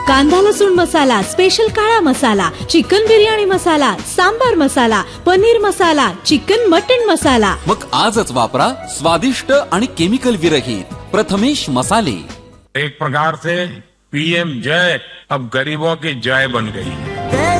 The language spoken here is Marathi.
कांदा लसूण मसाला, स्पेशल काळा मसाला, चिकन बिर्याणी मसाला, सांबार मसाला, पनीर मसाला, चिकन मटन मसाला. मग आजच वापरा स्वादिष्ट आणि केमिकल विरहित प्रथमेश मसाले. एक प्रकार से पीएम जय अब गरीबों की जय बन गई.